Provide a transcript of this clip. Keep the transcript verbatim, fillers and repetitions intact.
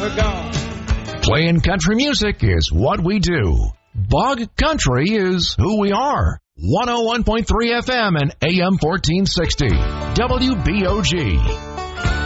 never gone. Playing country music is what we do. Bog Country is who we are. one oh one point three F M and A M fourteen sixty. W B O G.